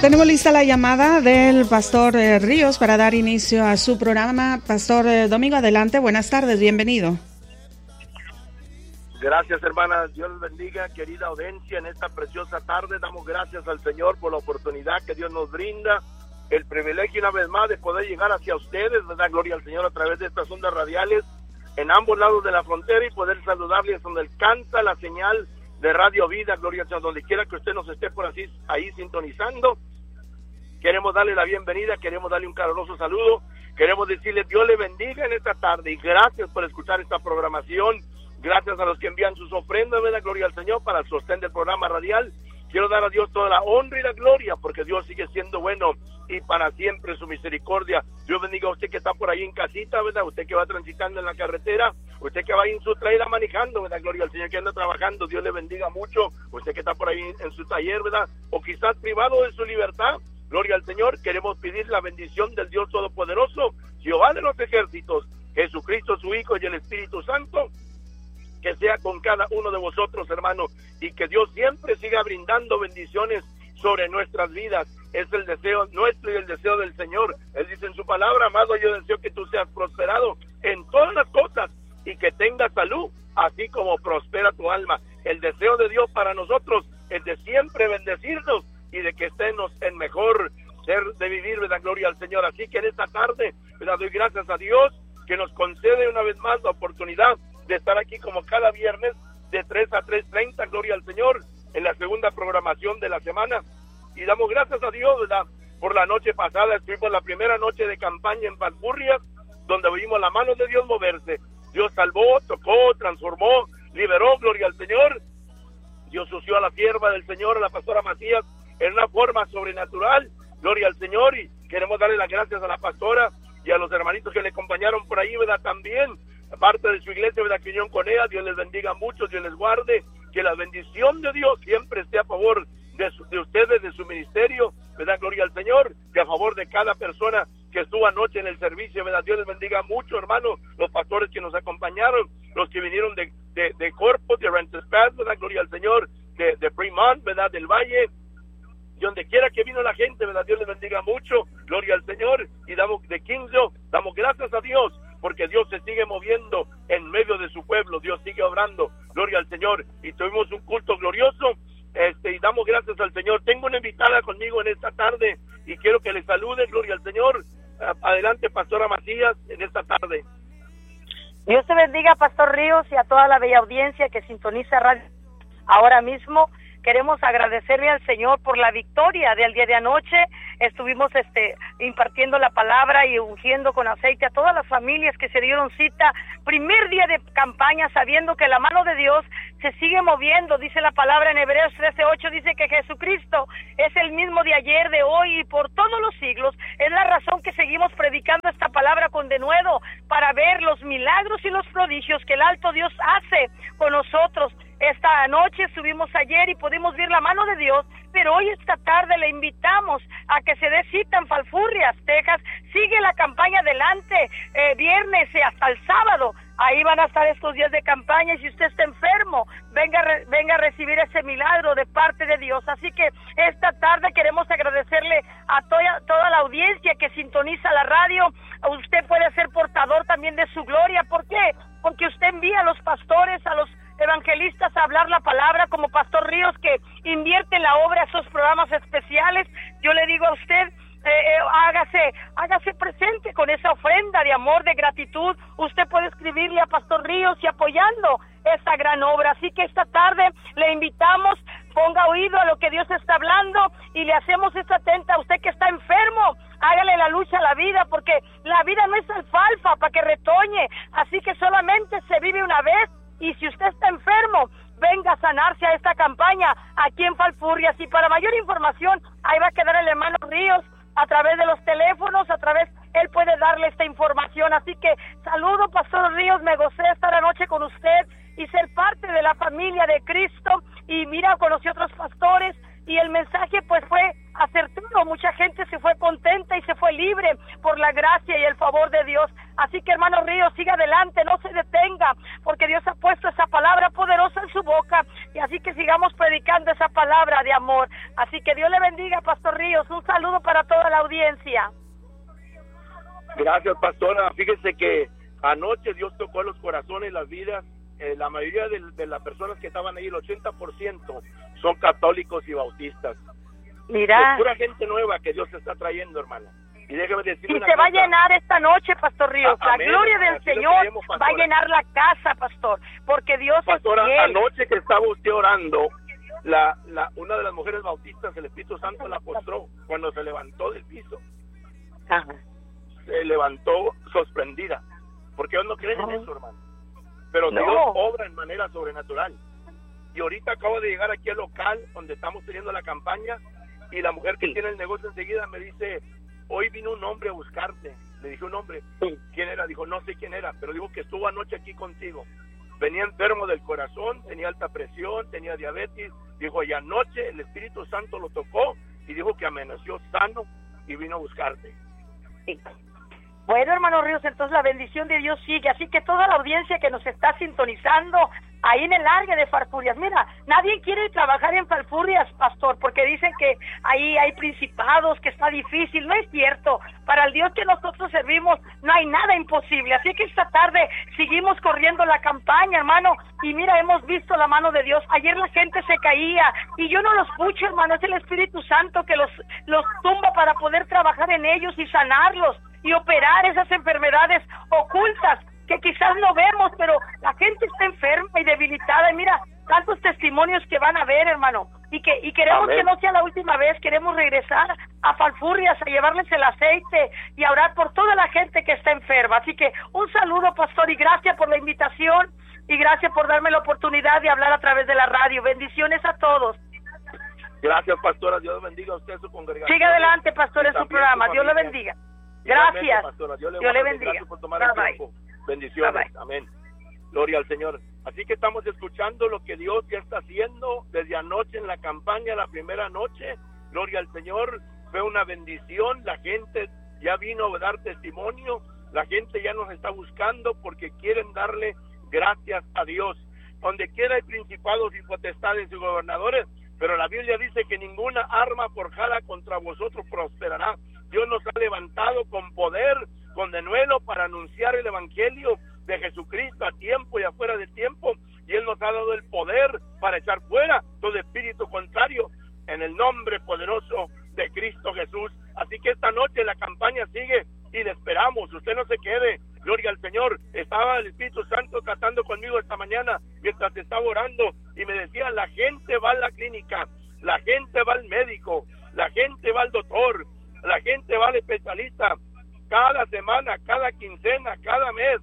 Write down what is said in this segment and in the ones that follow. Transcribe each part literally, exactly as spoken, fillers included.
Tenemos lista la llamada del Pastor eh, Ríos para dar inicio a su programa. Pastor eh, Domingo, adelante. Buenas tardes, bienvenido. Gracias, hermanas. Dios les bendiga, querida audiencia, en esta preciosa tarde. Damos gracias al Señor por la oportunidad que Dios nos brinda, el privilegio una vez más de poder llegar hacia ustedes, ¿verdad? Gloria al Señor a través de estas ondas radiales en ambos lados de la frontera y poder saludarles donde alcanza la señal de Radio Vida, gloria al Señor, donde quiera que usted nos esté por así ahí sintonizando. Queremos darle la bienvenida, queremos darle un caluroso saludo, queremos decirle Dios le bendiga en esta tarde y gracias por escuchar esta programación. Gracias a los que envían sus ofrendas, ¿verdad? Gloria al Señor, para el sostén del programa radial. Quiero dar a Dios toda la honra y la gloria, porque Dios sigue siendo bueno y para siempre su misericordia. Dios bendiga a usted que está por ahí en casita, ¿verdad? Usted que va transitando en la carretera, usted que va en su trailer manejando, ¿verdad? Gloria al Señor, que anda trabajando, Dios le bendiga mucho. Usted que está por ahí en su taller, ¿verdad? O quizás privado de su libertad, gloria al Señor. Queremos pedir la bendición del Dios Todopoderoso, Jehová de los ejércitos, Jesucristo su Hijo y el Espíritu Santo, que sea con cada uno de vosotros, hermano, y que Dios siempre siga brindando bendiciones sobre nuestras vidas. Es el deseo nuestro y el deseo del Señor. Él dice en su palabra, amado, yo deseo que tú seas prosperado en todas las cosas y que tengas salud, así como prospera tu alma. El deseo de Dios para nosotros es de siempre bendecirnos y de que estemos en mejor ser de vivir, ¿verdad? Gloria al Señor. Así que en esta tarde, ¿verdad? Doy gracias a Dios que nos concede una vez más la oportunidad de estar aquí como cada viernes de tres a tres treinta, gloria al Señor, en la segunda programación de la semana. Y damos gracias a Dios, ¿verdad? Por la noche pasada estuvimos la primera noche de campaña en Valfurrias, donde vimos la mano de Dios moverse. Dios salvó, tocó, transformó, liberó, gloria al Señor. Dios usió a la sierva del Señor, a la pastora Macías, en una forma sobrenatural, gloria al Señor. Y queremos darle las gracias a la pastora y a los hermanitos que le acompañaron por ahí, ¿verdad? También parte de su iglesia, ¿verdad? Que unión con ella. Dios les bendiga mucho, Dios les guarde, que la bendición de Dios siempre esté a favor de, su, de ustedes, de su ministerio, ¿verdad? Gloria al Señor, que a favor de cada persona que estuvo anoche en el servicio, ¿verdad? Dios les bendiga mucho, hermano, los pastores que nos acompañaron, los que vinieron de, de, de Corpus, de Rentas Pass, ¿verdad? Gloria al Señor, de, de Fremont, ¿verdad? Del Valle, y donde quiera que vino la gente, ¿verdad? Dios les bendiga mucho, gloria al Señor, y damos de Kingsville, damos gracias a Dios, porque Dios se sigue moviendo en medio de su pueblo, Dios sigue obrando, gloria al Señor, y tuvimos un culto glorioso, este, y damos gracias al Señor. Tengo una invitada conmigo en esta tarde, y quiero que le salude, gloria al Señor. Adelante, pastora Macías, en esta tarde. Dios te bendiga, Pastor Ríos, y a toda la bella audiencia que sintoniza radio ahora mismo. Queremos agradecerle al Señor por la victoria del día de anoche. Estuvimos este impartiendo la palabra y ungiendo con aceite a todas las familias que se dieron cita. Primer día de campaña, sabiendo que la mano de Dios se sigue moviendo. Dice la palabra en Hebreos trece ocho, dice que Jesucristo es el mismo de ayer, de hoy y por todos los siglos. Es la razón que seguimos predicando esta palabra con denuedo, para ver los milagros y los prodigios que el alto Dios hace con nosotros. Esta noche estuvimos ayer y pudimos ver la mano de Dios, pero hoy esta tarde le invitamos a que se dé cita en Falfurrias, Texas. Sigue la campaña adelante, eh, viernes y hasta el sábado. Ahí van a estar estos días de campaña, y si usted está enfermo, venga, re, venga a recibir ese milagro de parte de Dios. Así que esta tarde queremos agradecerle a toda, toda la audiencia que sintoniza la radio. Usted puede ser portador también de su gloria. ¿Por qué? Porque usted envía a los pastores, a los evangelistas a hablar la palabra, como Pastor Ríos, que invierte en la obra esos programas especiales. Yo le digo a usted, eh, eh, hágase, hágase presente con esa ofrenda de amor, de gratitud. Usted puede escribirle a Pastor Ríos y apoyando esta gran obra. Así que esta tarde le invitamos, ponga oído a lo que Dios está hablando y le hacemos esta atenta a usted que está enfermo. Hágale la lucha a la vida, porque la vida no es alfalfa para que retoñe. Así que solamente se vive una vez. Y si usted está enfermo, venga a sanarse a esta campaña aquí en Falfurrias. Y para mayor información, ahí va a quedar el hermano Ríos a través de los teléfonos, a través, él puede darle esta información. Así que saludo, Pastor Ríos, me gocé estar anoche con usted y ser parte de la familia de Cristo. Y mira, conocí a otros pastores y el mensaje pues fue acertado. Mucha gente se fue contenta y se fue libre por la gracia y el favor de Dios. Así que, hermano Ríos, siga adelante, no se detenga, porque Dios ha puesto esa palabra poderosa en su boca, y así que sigamos predicando esa palabra de amor. Así que Dios le bendiga, Pastor Ríos. Un saludo para toda la audiencia. Gracias, pastora. Fíjese que anoche Dios tocó los corazones, las vidas. Eh, la mayoría de, de las personas que estaban ahí, el ochenta por ciento, son católicos y bautistas. Mira. Es pura gente nueva que Dios está trayendo, hermana. Y déjeme decirle y una se va cosa. a llenar esta noche, Pastor Ríos. A, la amén, gloria del así lo Señor creemos, va a llenar la casa, Pastor, porque Dios Pastora, es fiel. anoche que estaba usted orando, la, la, una de las mujeres bautistas, el Espíritu Santo la postró cuando se levantó del piso. Ajá. Se levantó sorprendida, porque ellos no creen en eso, hermano. Pero No. Dios obra en manera sobrenatural. Y ahorita acabo de llegar aquí al local donde estamos teniendo la campaña, y la mujer que Sí. tiene el negocio enseguida me dice, hoy vino un hombre a buscarte. Le dije, un hombre, Sí. ¿quién era? Dijo, no sé quién era, pero dijo que estuvo anoche aquí contigo. Venía enfermo del corazón, tenía alta presión, tenía diabetes. Dijo, y anoche el Espíritu Santo lo tocó y dijo que amaneció sano y vino a buscarte. Sí. Bueno, hermano Ríos, entonces la bendición de Dios sigue, así que toda la audiencia que nos está sintonizando ahí en el área de Falfurrias, mira, nadie quiere trabajar en Falfurrias, pastor, porque dicen que ahí hay principados, que está difícil. No es cierto. Para el Dios que nosotros servimos no hay nada imposible, así que esta tarde seguimos corriendo la campaña, hermano, y mira, hemos visto la mano de Dios. Ayer la gente se caía y yo no los pucho, hermano, es el Espíritu Santo que los, los tumba para poder trabajar en ellos y sanarlos y operar esas enfermedades ocultas que quizás no vemos, pero la gente está enferma y debilitada, y mira, tantos testimonios que van a ver, hermano, y que y queremos Amén. que no sea la última vez. Queremos regresar a Falfurrias a llevarles el aceite y a orar por toda la gente que está enferma. Así que un saludo, pastor, y gracias por la invitación, y gracias por darme la oportunidad de hablar a través de la radio. Bendiciones a todos. Gracias, pastora. Dios bendiga a usted, su congregación. Siga adelante, pastor, Y en su también programa. su Dios le familia. bendiga. Igualmente, Gracias. pastora. Dios le, Dios le guarde. bendiga. Gracias por tomar Bye, el bye. tiempo. Bendiciones. Bye, bye. Amén. Gloria al Señor. Así que estamos escuchando lo que Dios ya está haciendo desde anoche en la campaña, la primera noche. Gloria al Señor. Fue una bendición. La gente ya vino a dar testimonio. La gente ya nos está buscando porque quieren darle gracias a Dios. Donde quiera hay principados y potestades y gobernadores, pero la Biblia dice que ninguna arma forjada contra vosotros prosperará. Dios nos ha levantado con poder, con denuedo, para anunciar el evangelio de Jesucristo a tiempo y afuera de tiempo, y Él nos ha dado el poder para echar fuera todo espíritu contrario en el nombre poderoso de Cristo Jesús. Así que esta noche la campaña sigue y le esperamos. Usted no se quede. Gloria al Señor. Estaba el Espíritu Santo tratando conmigo esta mañana mientras estaba orando y me decía, la gente va a la clínica, la gente va al médico, la gente va al doctor, la gente va al especialista cada semana, cada quincena, cada mes,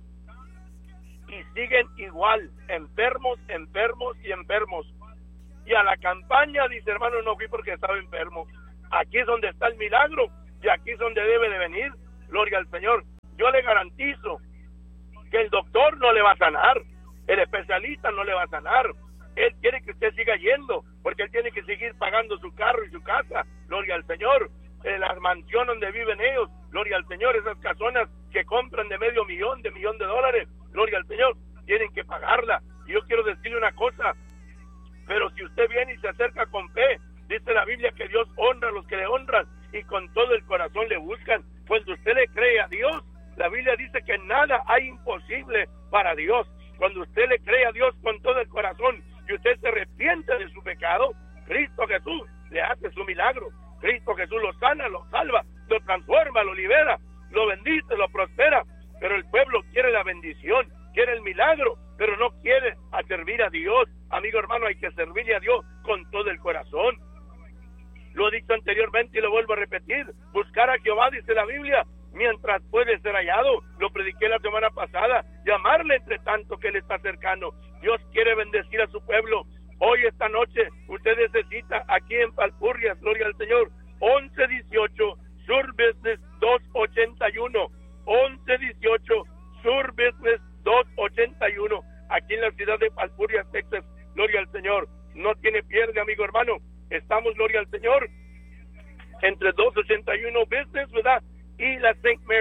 y siguen igual, enfermos, enfermos y enfermos. Y a la campaña, dice, hermano, no fui porque estaba enfermo. Aquí es donde está el milagro y aquí es donde debe de venir. Gloria al Señor. Yo le garantizo que el doctor no le va a sanar, el especialista no le va a sanar. Él quiere que usted siga yendo, porque él tiene que seguir pagando su carro y su casa. Gloria al Señor. En las mansiones donde viven ellos, gloria al Señor, esas casonas que compran de medio millón, de millón de dólares, gloria al Señor, tienen que pagarla. Y yo quiero decirle una cosa, pero si usted viene y se acerca con fe, dice la Biblia que Dios honra a los que le honran y con todo el corazón le buscan. Cuando usted le cree a Dios, la Biblia dice que nada hay imposible para Dios. Cuando usted le cree a Dios con todo el corazón y usted se arrepiente de su pecado, Cristo Jesús le hace su milagro. Cristo Jesús lo sana, lo salva, lo transforma, lo libera, lo bendice, lo prospera. Pero el pueblo quiere la bendición, quiere el milagro, pero no quiere a servir a Dios. Amigo hermano, hay que servirle a Dios con todo el corazón. Lo he dicho anteriormente y lo vuelvo a repetir. Buscar a Jehová, dice la Biblia, mientras puede ser hallado. Lo prediqué la semana pasada. Llamarle entre tanto que Él está cercano. Dios quiere bendecir a su pueblo. Hoy, esta noche, usted necesita aquí en Falfurrias, gloria al Señor, once dieciocho Sur Business doscientos ochenta y uno. once dieciocho Sur Business doscientos ochenta y uno. Aquí en la ciudad de Falfurrias, Texas. Gloria al Señor. No tiene pierde, amigo hermano. Estamos, gloria al Señor, entre doscientos ochenta y uno Business, ¿verdad? Y la Saint Mary's.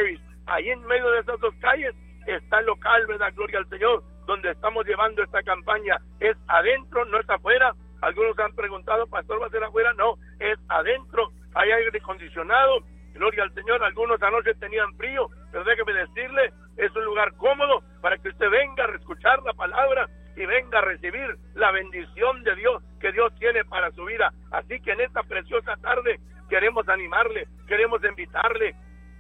ahí en medio de esas dos calles está el local, ¿verdad? Gloria al Señor, donde estamos llevando esta campaña. Es adentro, no es afuera. Algunos han preguntado, pastor, ¿va a ser afuera? No, es adentro. Hay aire acondicionado, gloria al Señor. Algunos anoche tenían frío, pero déjeme decirle, es un lugar cómodo para que usted venga a escuchar la palabra y venga a recibir la bendición de Dios que Dios tiene para su vida. Así que en esta preciosa tarde queremos animarle, queremos invitarle.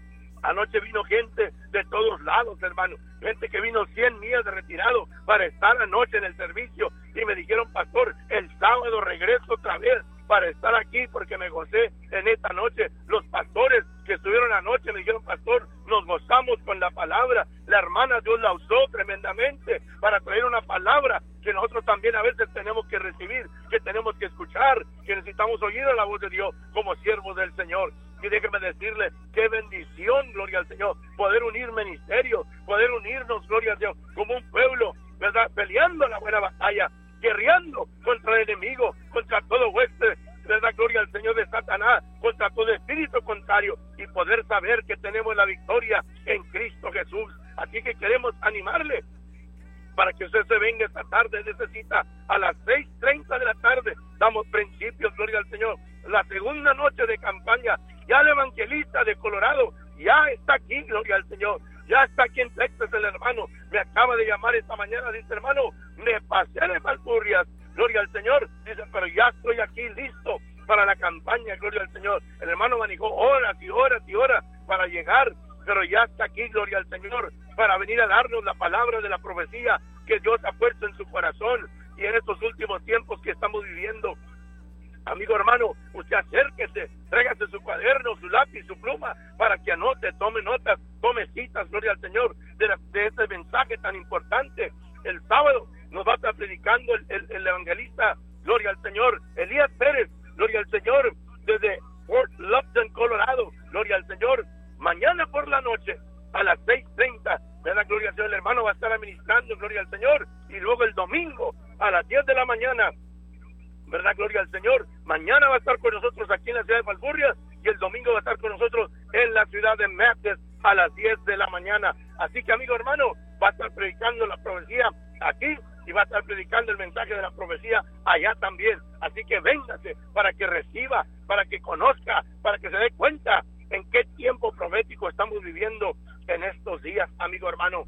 Anoche vino gente de todos lados, hermano, gente que vino cien millas de retirado para estar anoche en el servicio, y me dijeron, pastor, el sábado regreso otra vez para estar aquí porque me gocé en esta noche. Los pastores que estuvieron anoche me dijeron, pastor, nos gozamos con la palabra. La hermana Dios la usó tremendamente para traer una palabra que nosotros también a veces tenemos que recibir, que tenemos que escuchar, que necesitamos oír a la voz de Dios como siervos del Señor. Y déjeme decirle, qué bendición, gloria al Señor, poder unir ministerios, poder unirnos, gloria a Dios, como un pueblo, ¿verdad? Peleando la buena batalla, guerreando contra el enemigo, contra todo hueste, ¿verdad? Gloria al Señor, de Satanás, contra todo espíritu contrario, y poder saber que tenemos la victoria en Cristo Jesús. Así que queremos animarle para que usted se venga esta tarde. Necesita a las seis treinta de la tarde, damos principios, gloria al Señor, la segunda noche de campaña. Ya el evangelista de Colorado ya está aquí, gloria al Señor, ya está aquí en Texas. El hermano me acaba de llamar esta mañana, dice, hermano, me pasé de Valpurrias, gloria al Señor, dice, pero ya estoy aquí listo para la campaña, gloria al Señor. El hermano manejó horas y horas y horas para llegar, pero ya está aquí, gloria al Señor, para venir a darnos la palabra de la profecía que Dios ha puesto en su corazón. Y en estos últimos tiempos que estamos viviendo, amigo hermano, usted acérquese, tráigase su cuaderno, su lápiz, su pluma, para que anote, tome notas, tome citas, gloria al Señor, de, la, de este mensaje tan importante. El sábado nos va a estar predicando el, el, el evangelista, gloria al Señor, Elías Pérez, gloria al Señor, desde Fort Lupton, Colorado, gloria al Señor. Mañana por la noche, a las seis treinta, ¿verdad? Gloria al Señor, el hermano va a estar administrando, gloria al Señor, y luego el domingo, a las diez de la mañana, ¿verdad? Gloria al Señor, mañana va a estar con nosotros aquí en la ciudad de Valpurrias, y el domingo va a estar con nosotros en la ciudad de Memphis a las diez de la mañana. Así que, amigo hermano, va a estar predicando la profecía aquí y va a estar predicando el mensaje de la profecía allá también. Así que véngase para que reciba, para que conozca, para que se dé cuenta en qué tiempo profético estamos viviendo en estos días, amigo hermano.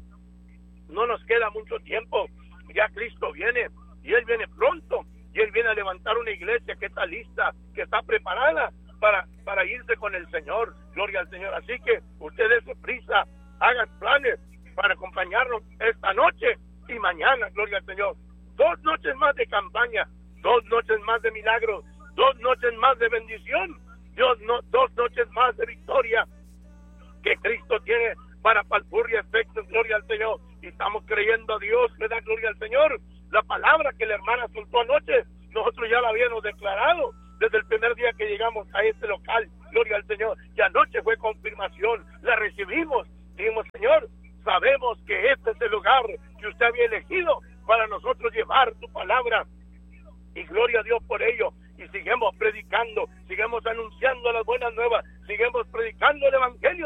No nos queda mucho tiempo, ya Cristo viene, y Él viene pronto, y Él viene a levantar una iglesia que está lista, que está preparada para, para irse con el Señor, gloria al Señor. Así que usted dése prisa, haga planes para acompañarnos esta noche y mañana, gloria al Señor. Dos noches más de campaña, dos noches más de milagros, dos noches más de bendición, Dios, no, dos noches más de victoria que Cristo tiene para Valpurrias, Texas, gloria al Señor. Y estamos creyendo a Dios, le da gloria al Señor. La palabra que la hermana soltó anoche, nosotros ya la habíamos declarado desde el primer día que llegamos a este local, gloria al Señor. Y anoche fue confirmación, la recibimos. Dijimos, Señor, sabemos que este es el lugar que usted había elegido para nosotros llevar tu palabra. Y gloria a Dios por ello. Y sigamos predicando, sigamos anunciando las buenas nuevas, sigamos predicando el evangelio